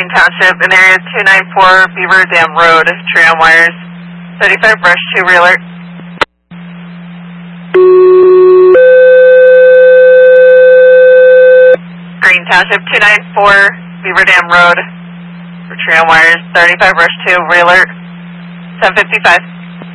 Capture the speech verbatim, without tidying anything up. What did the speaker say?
Green Township in area two ninety-four Beaver Dam Road, tree on wires, thirty-five brush two realer. Green Township two ninety-four Beaver Dam Road, tree on wires, thirty-five brush two realer, seven fifty-five.